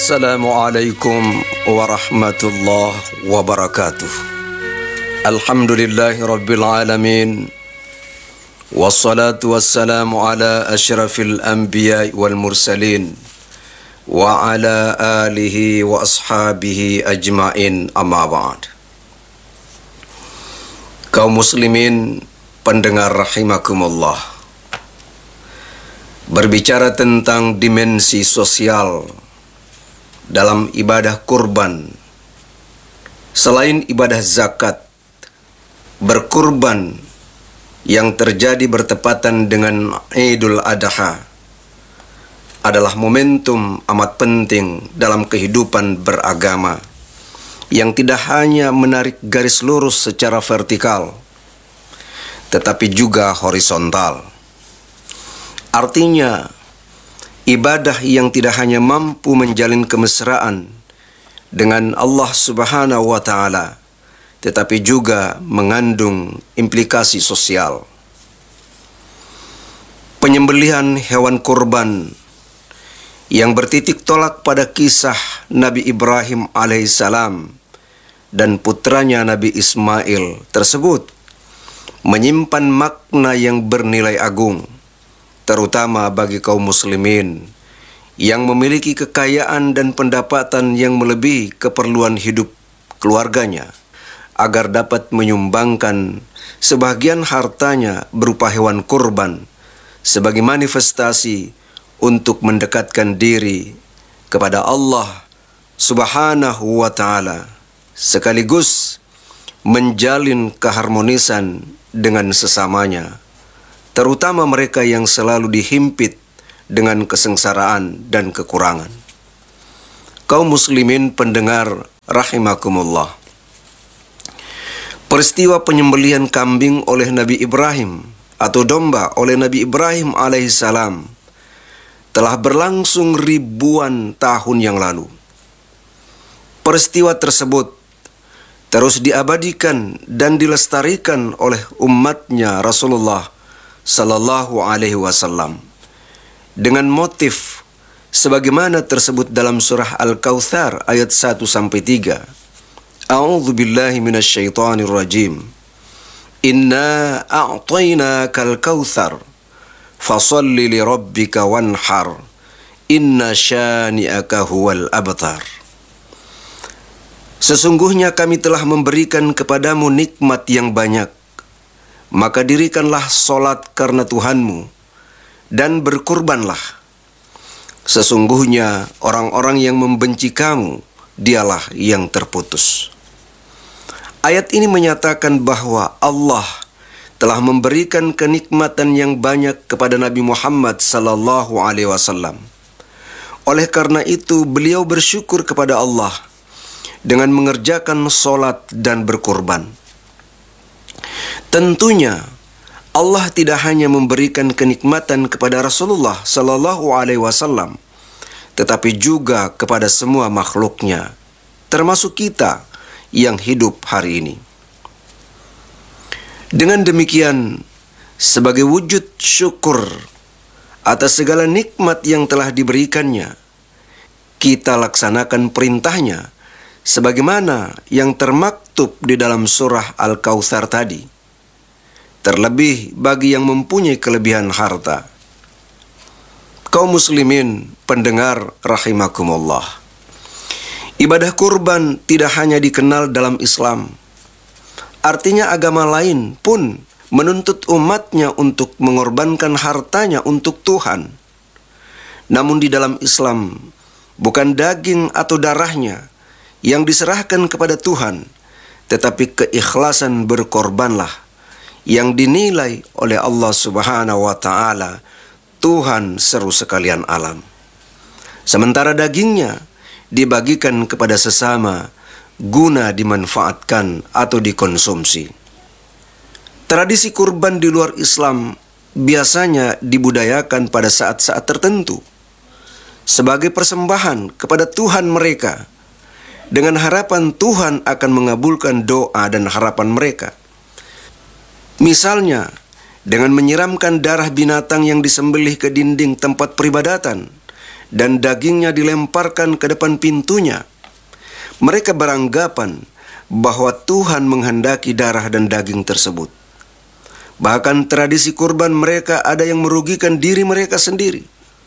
Assalamualaikum warahmatullahi wabarakatuh. Alhamdulillahi rabbil alamin. Wassalatu wassalamu ala asyrafil anbiya wal mursalin wa ala alihi wa ashabihi ajmain, amma ba'd. Kaum muslimin pendengar rahimakumullah, berbicara tentang dimensi sosial dalam ibadah kurban, selain ibadah zakat, berkurban yang terjadi bertepatan dengan Idul Adha adalah momentum amat penting dalam kehidupan beragama yang tidak hanya menarik garis lurus secara vertikal, tetapi juga horizontal. Artinya, ibadah yang tidak hanya mampu menjalin kemesraan dengan Allah Subhanahu wa Ta'ala, tetapi juga mengandung implikasi sosial. Penyembelihan hewan kurban yang bertitik tolak pada kisah Nabi Ibrahim alaihissalam dan putranya Nabi Ismail tersebut menyimpan makna yang bernilai agung, terutama bagi kaum muslimin yang memiliki kekayaan dan pendapatan yang melebihi keperluan hidup keluarganya, agar dapat menyumbangkan sebagian hartanya berupa hewan kurban sebagai manifestasi untuk mendekatkan diri kepada Allah Subhanahu wa Ta'ala, sekaligus menjalin keharmonisan dengan sesamanya, terutama mereka yang selalu dihimpit dengan kesengsaraan dan kekurangan. Kaum muslimin pendengar rahimakumullah, peristiwa penyembelihan kambing oleh Nabi Ibrahim atau domba oleh Nabi Ibrahim alaihissalam telah berlangsung ribuan tahun yang lalu. Peristiwa tersebut terus diabadikan dan dilestarikan oleh umatnya Rasulullah Sallallahu Alaihi Wasallam dengan motif sebagaimana tersebut dalam surah Al-Kautsar ayat 1-3. A'udzu billahi minasyaitonir rajim. Inna a'tainakal kautsar fasholli li rabbika wanhar inna syani'aka huwal abtar. Sesungguhnya kami telah memberikan kepadamu nikmat yang banyak, maka dirikanlah solat karena Tuhanmu dan berkurbanlah. Sesungguhnya orang-orang yang membenci kamu, dialah yang terputus. Ayat ini menyatakan bahwa Allah telah memberikan kenikmatan yang banyak kepada Nabi Muhammad sallallahu alaihi wasallam. Oleh karena itu, beliau bersyukur kepada Allah dengan mengerjakan solat dan berkurban. Tentunya Allah tidak hanya memberikan kenikmatan kepada Rasulullah sallallahu alaihi wasallam, tetapi juga kepada semua makhluknya, termasuk kita yang hidup hari ini. Dengan demikian, sebagai wujud syukur atas segala nikmat yang telah diberikannya, kita laksanakan perintahnya sebagaimana yang termaktub di dalam surah Al-Kautsar tadi. Terlebih bagi yang mempunyai kelebihan harta. Kaum muslimin pendengar rahimakumullah, ibadah kurban tidak hanya dikenal dalam Islam. Artinya agama lain pun menuntut umatnya untuk mengorbankan hartanya untuk Tuhan. Namun di dalam Islam, bukan daging atau darahnya yang diserahkan kepada Tuhan, tetapi keikhlasan berkorbanlah yang dinilai oleh Allah Subhanahu wa Ta'ala, Tuhan seru sekalian alam. Sementara dagingnya dibagikan kepada sesama guna dimanfaatkan atau dikonsumsi. Tradisi kurban di luar Islam biasanya dibudayakan pada saat-saat tertentu sebagai persembahan kepada Tuhan mereka, dengan harapan Tuhan akan mengabulkan doa dan harapan mereka. Misalnya, dengan menyiramkan darah binatang yang disembelih ke dinding tempat peribadatan dan dagingnya dilemparkan ke depan pintunya. Mereka beranggapan bahwa Tuhan menghendaki darah dan daging tersebut. Bahkan tradisi kurban mereka ada yang merugikan diri mereka sendiri,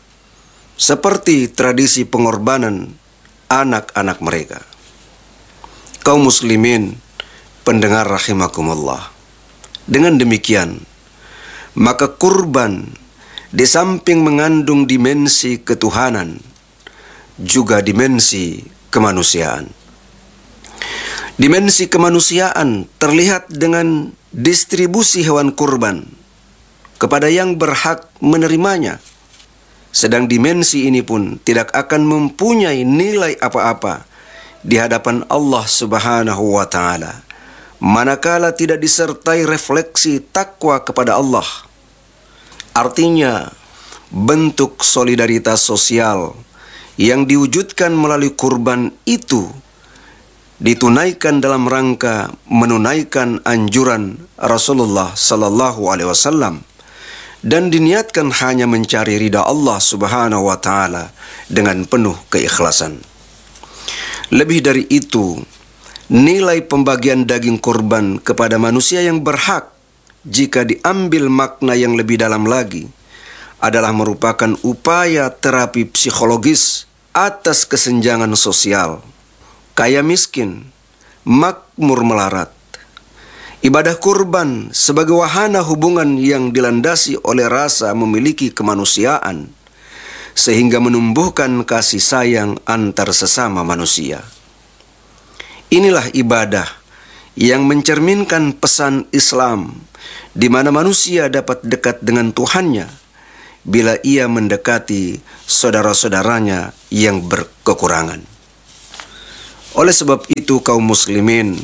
seperti tradisi pengorbanan anak-anak mereka. Kaum muslimin, pendengar rahimakumullah, dengan demikian, maka kurban di samping mengandung dimensi ketuhanan, juga dimensi kemanusiaan. Dimensi kemanusiaan terlihat dengan distribusi hewan kurban kepada yang berhak menerimanya. Sedang dimensi ini pun tidak akan mempunyai nilai apa-apa di hadapan Allah Subhanahu wa Ta'ala, manakala tidak disertai refleksi takwa kepada Allah. Artinya, bentuk solidaritas sosial yang diwujudkan melalui kurban itu ditunaikan dalam rangka menunaikan anjuran Rasulullah sallallahu alaihi wasallam dan diniatkan hanya mencari ridha Allah Subhanahu wa Ta'ala dengan penuh keikhlasan. Lebih dari itu, nilai pembagian daging kurban kepada manusia yang berhak, jika diambil makna yang lebih dalam lagi, adalah merupakan upaya terapi psikologis atas kesenjangan sosial, kaya miskin, makmur melarat. Ibadah kurban sebagai wahana hubungan yang dilandasi oleh rasa memiliki kemanusiaan, sehingga menumbuhkan kasih sayang antar sesama manusia. Inilah ibadah yang mencerminkan pesan Islam, di mana manusia dapat dekat dengan Tuhannya bila ia mendekati saudara-saudaranya yang berkekurangan. Oleh sebab itu, kaum muslimin,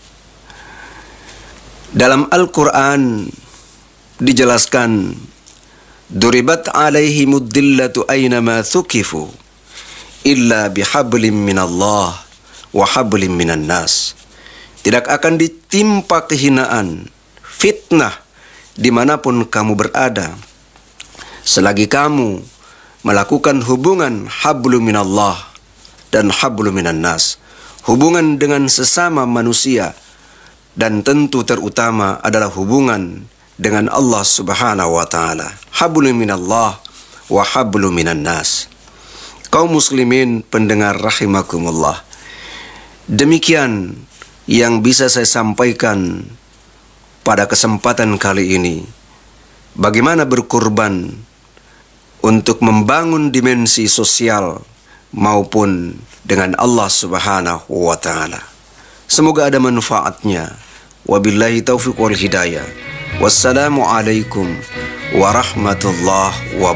dalam Al-Quran dijelaskan, duribat alaihimud dillatu aynama thukifu illa bihablim minallah wa hablim minan nas. Tidak akan ditimpa kehinaan, fitnah dimanapun kamu berada, selagi kamu melakukan hubungan hablum minallah dan hablum minan nas, hubungan dengan sesama manusia, dan tentu terutama adalah hubungan dengan Allah Subhanahu wa Ta'ala. Hablum minallah wa hablum minan nas. Kaum muslimin pendengar rahimakumullah, demikian yang bisa saya sampaikan pada kesempatan kali ini. Bagaimana berkurban untuk membangun dimensi sosial maupun dengan Allah Subhanahu wa Ta'ala. Semoga ada manfaatnya. Wabillahi taufiq wal hidayah. Wassalamu alaikum warahmatullahi wabarakatuh.